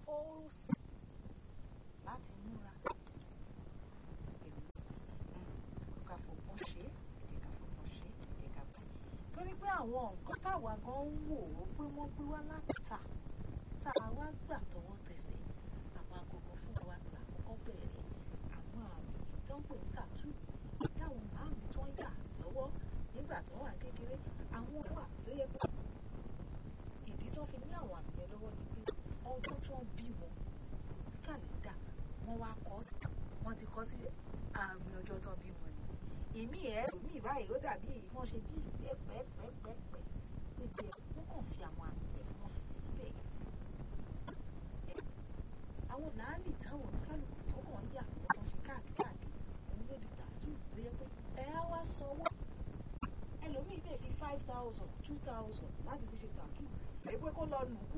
ó sì láti múra ká fọgbọ́n ṣe torí pé àwọn nǹkan táwa gan ń wò ó pé wọ́n gbé wá láti ta tá a wá gbà tọwọ́ tẹsẹ̀ àwọn agogo fún wa là kọ́kọ́ bẹ̀rẹ̀ àwọn àmì tó ń pè ní tàtú táwọn màámi tó ń yà sọ́wọ́ nígbà tó wà kékeré àwọn wà tó yẹ pé ìdí tó fi ní àwọn àmì yẹn lọ́wọ́ ni pé ọdún tó ń bí wọn kò sí kàlẹ́ndà wọ́n wá wọ́n ti kọ́ sí àmì ọjọ́ tó ń bí wọn ni ìmí ìmí báyìí ó dàbí èyí wọ́n ṣe bí ìgbẹ́ pẹ́ẹ́pẹ́ẹ́pẹ́ níbi wọ́n kàn fi àwọn àmì ẹ̀ wọ́n fi síbẹ̀. àwọn làálì táwọn oníkálukú tó kàn ń yà sọ́wọ́ tó ń ṣe káàkiri òun ló di tààtù tó yẹ pé ẹ á wá sanwó ẹlòmíì lè fi 5,000 2,000 láti fi ṣe tààtù ẹ pé kó lọ nù kú.